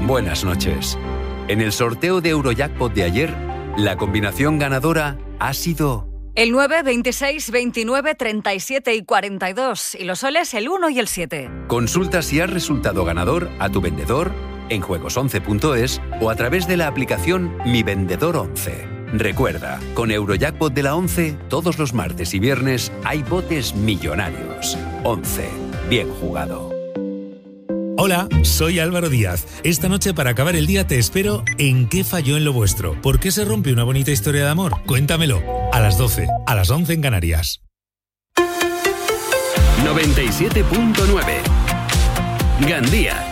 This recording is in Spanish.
buenas noches. En el sorteo de Eurojackpot de ayer, la combinación ganadora ha sido... El 9, 26, 29, 37 y 42. Y los soles el 1 y el 7. Consulta si has resultado ganador a tu vendedor en juegos11.es o a través de la aplicación Mi Vendedor 11. Recuerda, con Eurojackpot de la 11, todos los martes y viernes hay botes millonarios. 11. Bien jugado. Hola, soy Álvaro Díaz. Esta noche para acabar el día te espero en ¿Qué falló en lo vuestro? ¿Por qué se rompe una bonita historia de amor? Cuéntamelo. A las 12, a las 11 en Canarias. 97.9 Gandía.